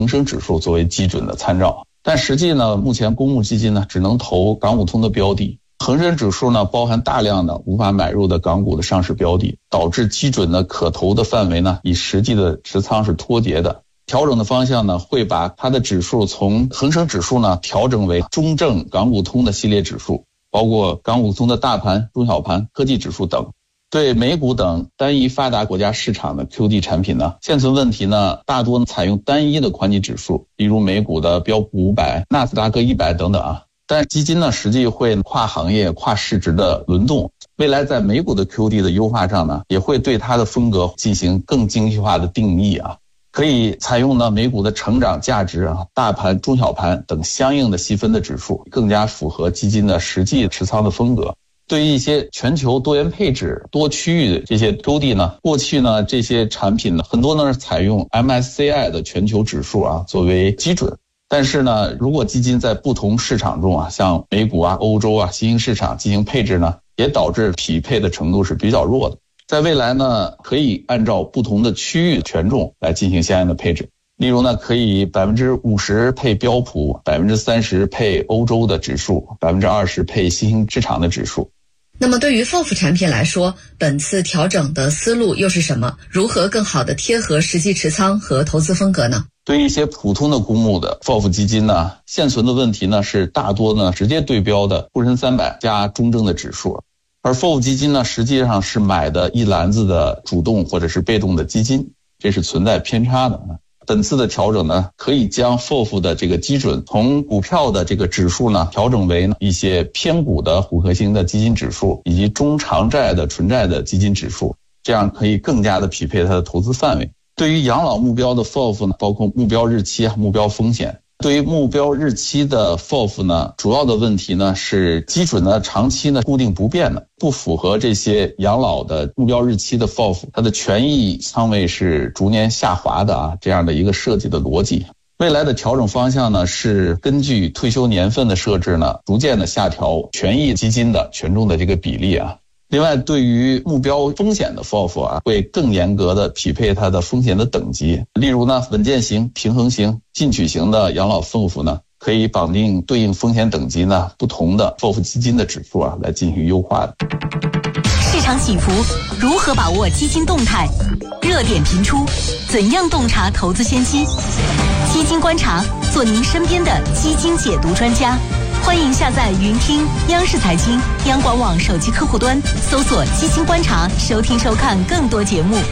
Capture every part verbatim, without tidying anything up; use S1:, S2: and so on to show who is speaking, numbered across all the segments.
S1: 恒生指数作为基准的参照。但实际呢，目前公募基金呢只能投港股通的标的，恒生指数呢包含大量的无法买入的港股的上市标的，导致基准的可投的范围呢与实际的持仓是脱节的。调整的方向呢会把它的指数从恒生指数呢调整为中证港股通的系列指数，包括港股通的大盘、中小盘、科技指数等。对美股等单一发达国家市场的 Q D 产品呢，现存问题呢大多采用单一的宽基指数，例如美股的标普五百、纳斯达克一百等等啊。但基金呢实际会跨行业、跨市值的轮动，未来在美股的 Q D 的优化上呢，也会对它的风格进行更精细化的定义啊。可以采用呢美股的成长、价值啊、大盘、中小盘等相应的细分的指数，更加符合基金的实际持仓的风格。对于一些全球多元配置、多区域的这些 Q D 呢，过去呢这些产品呢很多呢是采用 M S C I 的全球指数啊作为基准，但是呢如果基金在不同市场中啊，像美股啊、欧洲啊、新兴市场进行配置呢，也导致匹配的程度是比较弱的。在未来呢，可以按照不同的区域权重来进行相应的配置。例如呢，可以 百分之五十 配标普， 百分之三十 配欧洲的指数， 百分之二十 配新兴市场的指数。
S2: 那么对于 F O F 产品来说，本次调整的思路又是什么？如何更好地贴合实际持仓和投资风格呢？
S1: 对于一些普通的公募的 F O F 基金呢，现存的问题呢是大多呢直接对标的沪深三百加中证的指数，而 F O F 基金呢实际上是买的一篮子的主动或者是被动的基金，这是存在偏差的。本次的调整呢，可以将 F O F 的这个基准从股票的这个指数呢调整为一些偏股的复合型的基金指数，以及中长债的纯债的基金指数，这样可以更加的匹配它的投资范围。对于养老目标的 F O F 呢，包括目标日期、目标风险。对于目标日期的 F O F 呢，主要的问题呢是基准呢长期呢固定不变的，不符合这些养老的目标日期的 F O F， 它的权益仓位是逐年下滑的啊，这样的一个设计的逻辑。未来的调整方向呢是根据退休年份的设置呢，逐渐的下调权益基金的权重的这个比例啊。另外，对于目标风险的 F O F 啊，会更严格的匹配它的风险的等级。例如呢，稳健型、平衡型、进取型的养老 F O F 呢，可以绑定对应风险等级呢不同的 F O F 基金的指数啊，来进行优化的。
S3: 市场起伏，如何把握基金动态？热点频出，怎样洞察投资先机？基金观察，做您身边的基金解读专家。欢迎下载云听央视财经、央广网手机客户端，搜索基金观察，收听收看更多节目。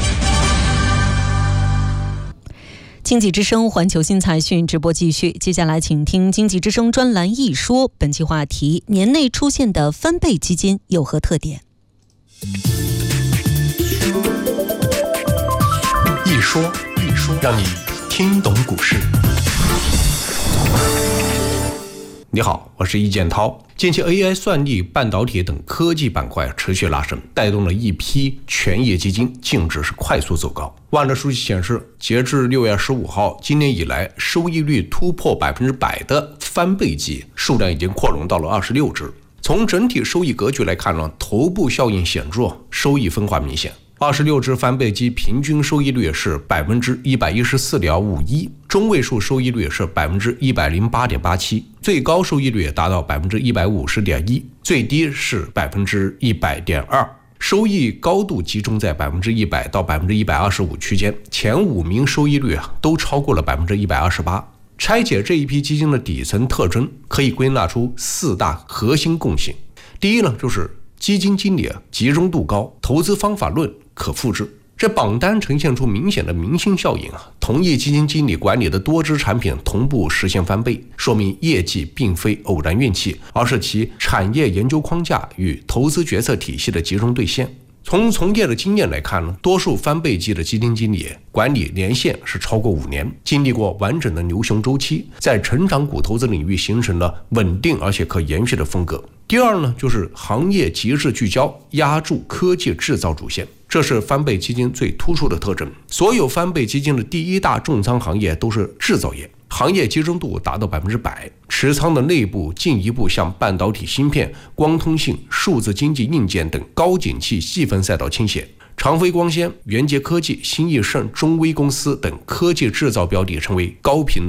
S4: 经济之声环球新财讯直播继续，接下来请听经济之声专栏一说，本期话题：年内出现的翻倍基金有何特点？
S5: 一说一说，让你听懂股市。你好，我是易建涛。近期 A I 算力、半导体等科技板块持续拉升，带动了一批权益基金净值是快速走高。万德数据显示，截至六月十五号，今年以来收益率突破百分之百的翻倍基数量已经扩容到了二十六只。从整体收益格局来看呢，头部效应显著，收益分化明显。二十六只翻倍基平均收益率是百分之一百一十四点五一，中位数收益率是百分之一百零八点八七，最高收益率达到百分之一百五十点一，最低是百分之一百点二。收益高度集中在百分之一百到百分之一百二十五区间，前五名收益率啊都超过了百分之一百二十八。拆解这一批基金的底层特征，可以归纳出四大核心共性。第一呢，就是基金经理集中度高，投资方法论可复制。这榜单呈现出明显的明星效应啊！同一基金经理管理的多只产品同步实现翻倍，说明业绩并非偶然运气，而是其产业研究框架与投资决策体系的集中兑现。从从业的经验来看呢，多数翻倍基的基金经理管理年限是超过五年，经历过完整的牛熊周期，在成长股投资领域形成了稳定而且可延续的风格。第二呢，就是行业极致聚焦，压住科技制造主线，这是翻倍基金最突出的特征。所有翻倍基金的第一大重仓行业都是制造业，行业集中度达到百分之百，持仓的内部进一步向半导体芯片、光通信、数字经济硬件等高景气细分赛道倾斜。 长飞光纤、元杰科技、新易盛、中微公司等科技制造标的成为高频